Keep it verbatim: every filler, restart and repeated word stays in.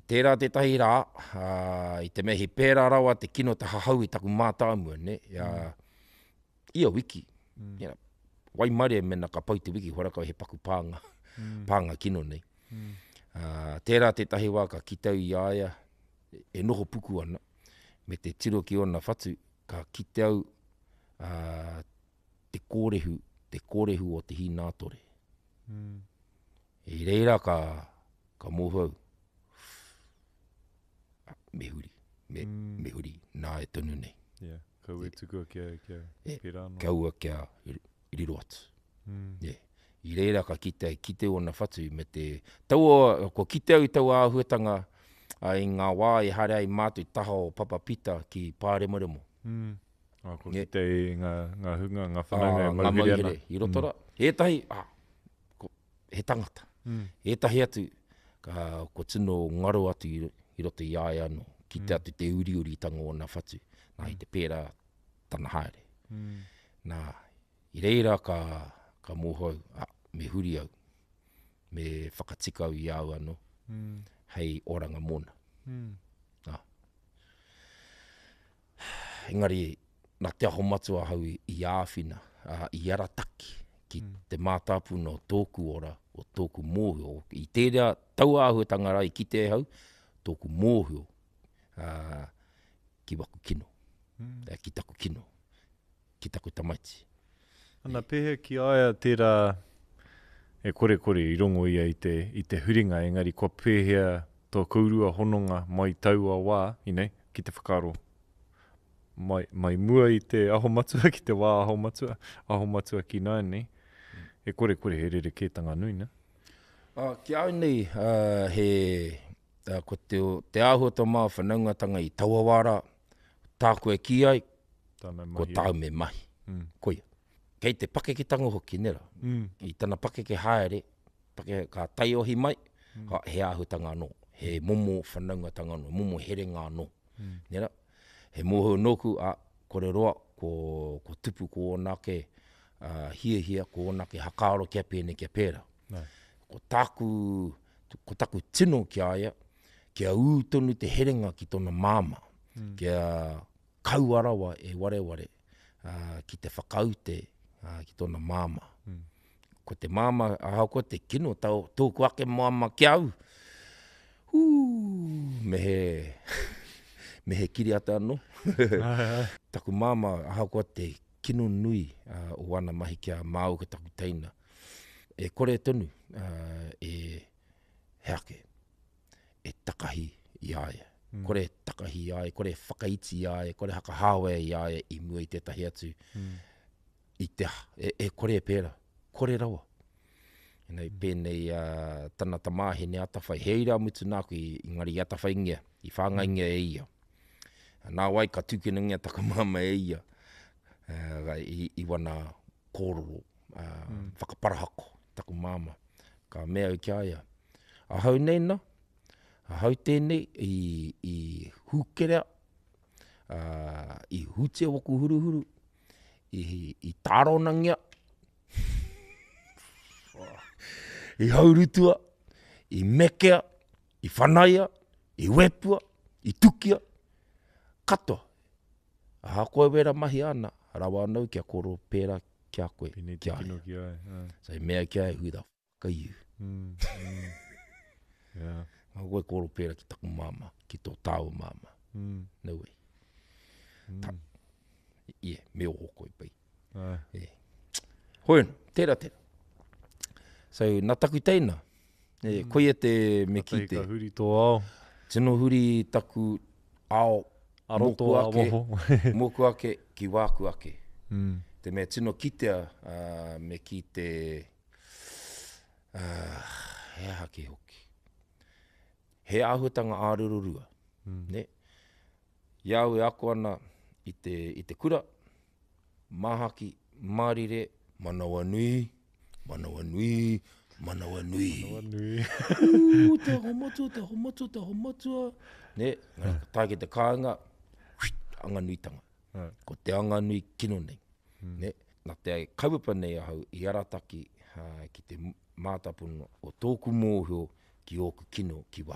tērā te tahi rā, uh, i te mea he pērā rawa te kino te hahau i taku mātāmua, ne? Ia, mm. ia wiki. Mm. Ia, wai mare mena ka pau te wiki, horakau he paku pānga, mm. pānga kino nei. Mm. Uh, tērā te tahi wā ka kitau i aia, e noho puku ana, me te tiro ki ona whatu, ka kitau uh, te kōrehu, te kōrehu o te hinātore. Mm. I reira ka, ka mōhau, me huri, me, mm. me huri, nā e tonu nei. Yeah, kau e tukua kia, kia yeah. pirano. Kaua kia iriro atu. Mm. Yeah. I reira ka kitau, kitau ona whatu, me te taua, ko kitau i tau āhuatanga, i ngā wā e hare ai mātu i taha o Papapita ki Pāremoremo. Mm. Ah, ko yeah. kitau i ngā, ngā hunga, ngā whananga, ah, ngā mauhere. I rotora. Mm. He tahi, ah, ko, he tangata. Mm. He tahi atu, ka, ko tino ngaro atu i, i roto i ae anō, ki te mm. atu te uri uri tanga o nā whatu, nā mm. i te pērā tana haere. Mm. Nā, i reira ka, ka mōhau, ah, me huri au, me whakatika au i au anō, mm. hei oranga mōna. Mm. Nā. Engari, nā te aho matua hau i, i āwhina, uh, i arataki, ki mm. te mātāpuna o tōku ora, o tōku mōhio. I tērā tau āhuatanga rai ki te hau, tōku mōhio uh, ki waku kino, mm. uh, ki taku kino, ki taku tamaiti. Ana e. Pehe ki aia tērā e kore kore i rongo ia i te, i te huringa, engari kua pēhea tō kaurua hononga mai taua wā, inei, ki te whakaro. Mai, mai mua i te aho matua, ki te wā aho matua, aho matua ki nāni, mm. e kore kore he rere kētanga nui, na? Uh, ki au nei, uh, he, uh, ko te, te āhuata mā whanaungatanga i Tauawara, tāku e ki ai, ko tāu me mahi, mm. koia. Kei te pakeketanga hoki nera, mm. i tana pakeke haere, pake, ka tai ohi mai, mm. ka he āhutanga anō, he momo whanaungatanga anō, momo herenga anō, mm. nera. He moho noku a kore roa, ko, ko tupu ko onake, uh, hia hia ko onake hakaaro kia pēne kia pēra. No. Ko tāku, ko taku tino ki aia, kia ū tonu te herenga ki tona māma, mm. kia kauarawa e ware ware, uh, ki te whakaute uh, ki tona māma. Mm. Ko te māma, ahau ko te kino, tau, tōku ake māma ki au. Hū, me he... me he kiri ata anō. Taku māma, aha koa te kino nui uh, o wana mahi kia māu ka taku teina. E kore tonu, uh, e heake, e takahi i aia. Mm. Kore takahi i aia, kore whakaiti i aia, kore haka hawe i aia i mua i te tahi atu. Mm. I te ha, e, e kore e pēra, kore rawa. Nei, mm. pēnei uh, tana tamāhe ne atawhai, heira mutu nāku i, i ngari atawhai ngia, i whāngai ngia e ia. Nā wai ka tukina ngia taka mama e ia, uh, i, i wana kōroro, uh, mm. whakaparahako, taku mama, ka mea u ki aia. Ahau nei nā, ahau tēnei i, i hūkerea, uh, i hutea waku huruhuru, i, i tārona ngia, i haurutua, i mekea, i whanaia, i wepua, i tukia, katoa. Aha koe wera mahi ana, rawa anau kia koro pēra kia koe. Pine te kino ki ai. Uh. So mea kia e who the fuck are you? Mm, mm. Yeah. Aha koe koro pēra ki taku mama, ki tō tāu mama. Mm. No way. Mm. Ta, yeah, me o hoko i pai. Uh. Yeah. Hoena, tērā tērā. So, nā taku teina. Yeah, mm. Koe te me ki te. Ka huri tō ao. Tino huri taku ao. Aroto a woho. Moku ake ki wāku ake. Mm. Te mea tino kitea uh, me ki te... Uh, he hake hoki. He āhuatanga ārururua. Mm. Ne? Iau e ako ana i te, i te kura, mahaki, marire, manawa nui, manawa nui, manawa nui. Manawa nui. Uu, te homatua, te homatua, te homatua. Ne, ngā tāke te kāinga, anga nui tanga. Mm. Ko te anga nui kino nei. Mm. Ne, nā te kaupapa nei ahau i arataki uh, ki te mātapuna o tōku mōhio ki oku kino ki wā.